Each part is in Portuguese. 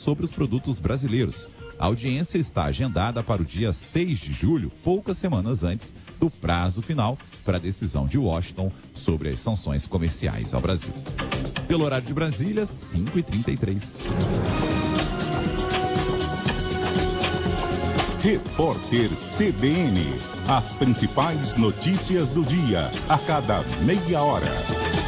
sobre os produtos brasileiros. A audiência está agendada para o dia 6 de julho, poucas semanas antes do prazo final para a decisão de Washington sobre as sanções comerciais ao Brasil. Pelo horário de Brasília, 5h33. Repórter CBN. As principais notícias do dia, a cada meia hora.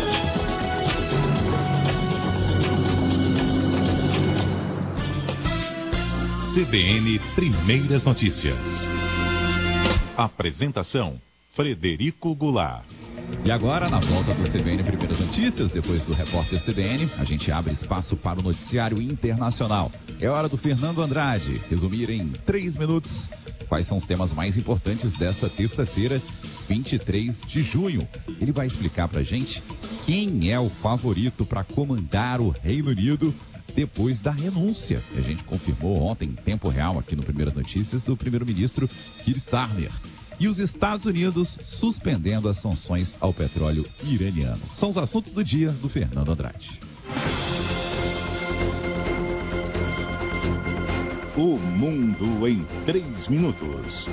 CBN Primeiras Notícias. Apresentação: Frederico Goulart. E agora, na volta do CBN Primeiras Notícias, depois do Repórter CBN, a gente abre espaço para o noticiário internacional. É hora do Fernando Andrade resumir em 3 minutos quais são os temas mais importantes desta terça-feira, 23 de junho. Ele vai explicar pra gente quem é o favorito para comandar o Reino Unido depois da renúncia, que a gente confirmou ontem, em tempo real, aqui no Primeiras Notícias, do primeiro-ministro Keir Starmer. E os Estados Unidos suspendendo as sanções ao petróleo iraniano. São os assuntos do dia do Fernando Andrade. O Mundo em 3 minutos.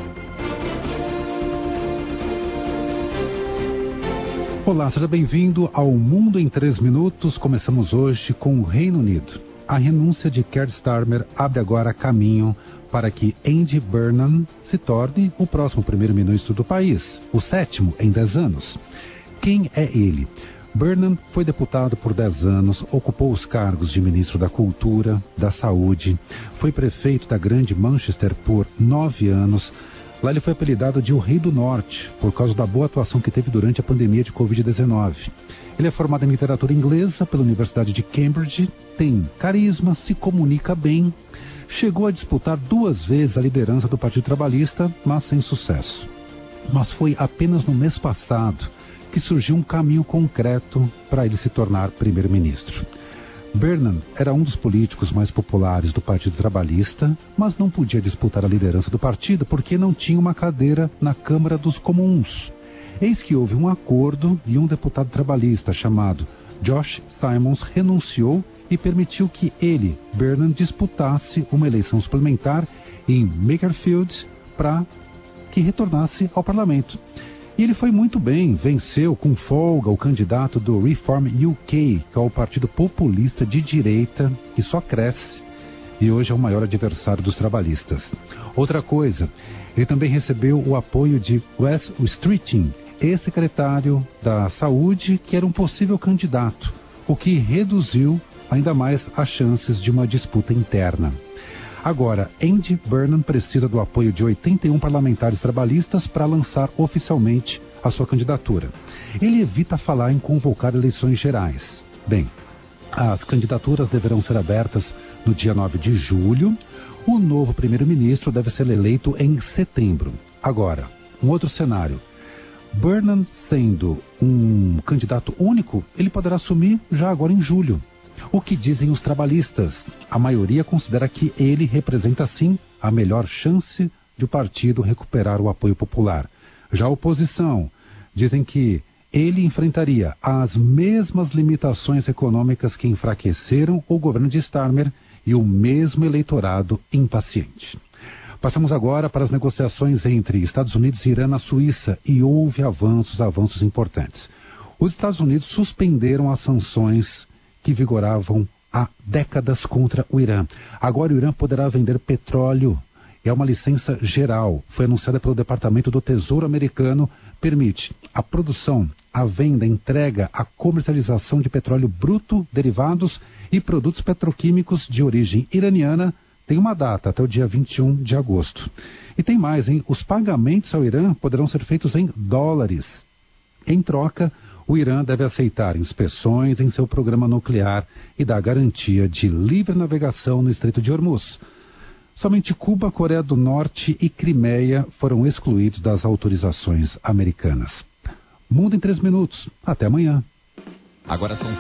Olá, seja bem-vindo ao Mundo em 3 minutos. Começamos hoje com o Reino Unido. A renúncia de Keir Starmer abre agora caminho para que Andy Burnham se torne o próximo primeiro-ministro do país, o 7º em 10 anos. Quem é ele? Burnham foi deputado por 10 anos, ocupou os cargos de ministro da Cultura, da Saúde, foi prefeito da Grande Manchester por 9 anos. Lá ele foi apelidado de o Rei do Norte, por causa da boa atuação que teve durante a pandemia de Covid-19. Ele é formado em literatura inglesa pela Universidade de Cambridge, tem carisma, se comunica bem, chegou a disputar 2 vezes a liderança do Partido Trabalhista, mas sem sucesso. Mas foi apenas no mês passado que surgiu um caminho concreto para ele se tornar primeiro-ministro. Burnham era um dos políticos mais populares do Partido Trabalhista, mas não podia disputar a liderança do partido porque não tinha uma cadeira na Câmara dos Comuns. Eis que houve um acordo e um deputado trabalhista chamado Josh Simons renunciou e permitiu que ele, Burnham, disputasse uma eleição suplementar em Makerfield para que retornasse ao parlamento. E ele foi muito bem, venceu com folga o candidato do Reform UK, que é o partido populista de direita que só cresce e hoje é o maior adversário dos trabalhistas. Outra coisa, ele também recebeu o apoio de Wes Streeting, ex-secretário da Saúde, que era um possível candidato, o que reduziu ainda mais as chances de uma disputa interna. Agora, Andy Burnham precisa do apoio de 81 parlamentares trabalhistas para lançar oficialmente a sua candidatura. Ele evita falar em convocar eleições gerais. Bem, as candidaturas deverão ser abertas no dia 9 de julho. O novo primeiro-ministro deve ser eleito em setembro. Agora, um outro cenário. Burnham sendo um candidato único, ele poderá assumir já agora em julho. O que dizem os trabalhistas? A maioria considera que ele representa, sim, a melhor chance de o partido recuperar o apoio popular. Já a oposição dizem que ele enfrentaria as mesmas limitações econômicas que enfraqueceram o governo de Starmer e o mesmo eleitorado impaciente. Passamos agora para as negociações entre Estados Unidos e Irã na Suíça e houve avanços importantes. Os Estados Unidos suspenderam as sanções que vigoravam há décadas contra o Irã. Agora o Irã poderá vender petróleo. É uma licença geral. Foi anunciada pelo Departamento do Tesouro americano. Permite a produção, a venda, a entrega, a comercialização de petróleo bruto, derivados e produtos petroquímicos de origem iraniana. Tem uma data, até o dia 21 de agosto. E tem mais, hein? Os pagamentos ao Irã poderão ser feitos em dólares. Em troca, o Irã deve aceitar inspeções em seu programa nuclear e dar garantia de livre navegação no Estreito de Hormuz. Somente Cuba, Coreia do Norte e Crimeia foram excluídos das autorizações americanas. Mundo em 3 minutos. Até amanhã. Agora são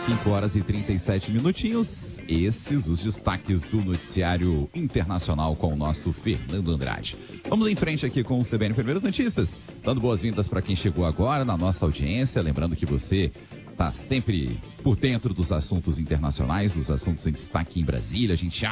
5h37. Esses os destaques do noticiário internacional com o nosso Fernando Andrade. Vamos em frente aqui com o CBN Primeiras Notícias, dando boas-vindas para quem chegou agora na nossa audiência. Lembrando que você está sempre por dentro dos assuntos internacionais, dos assuntos em destaque em Brasília. A gente